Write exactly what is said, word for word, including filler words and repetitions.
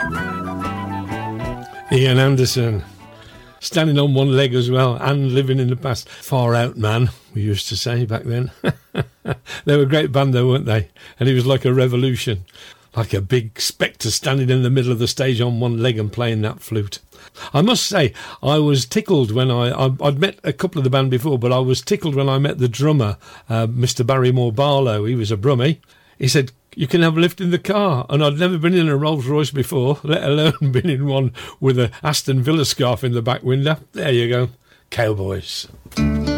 Ian Anderson, standing on one leg as well and living in the past. Far out man, we used to say back then. They were a great band though, weren't they? And it was like a revolution, like a big spectre standing in the middle of the stage on one leg and playing that flute. I must say, I was tickled when I, I, I'd met a couple of the band before, but I was tickled when I met the drummer, uh, Mister Barrymore Barlow. He was a brummie. He said, you can have a lift in the car. And I'd never been in a Rolls Royce before, let alone been in one with a Aston Villa scarf in the back window. There you go. Cowboys.